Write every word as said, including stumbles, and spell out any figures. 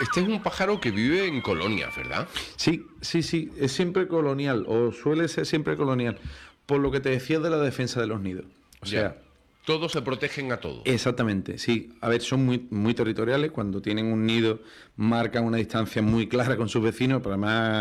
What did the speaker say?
Este es un pájaro que vive en colonias, ¿verdad? Sí, sí, sí, es siempre colonial, o suele ser siempre colonial, por lo que te decía de la defensa de los nidos. O sea, Ya. Todos se protegen a todos. exactamente, sí. A ver, son muy, muy territoriales. Cuando tienen un nido, marcan una distancia muy clara con sus vecinos, pero además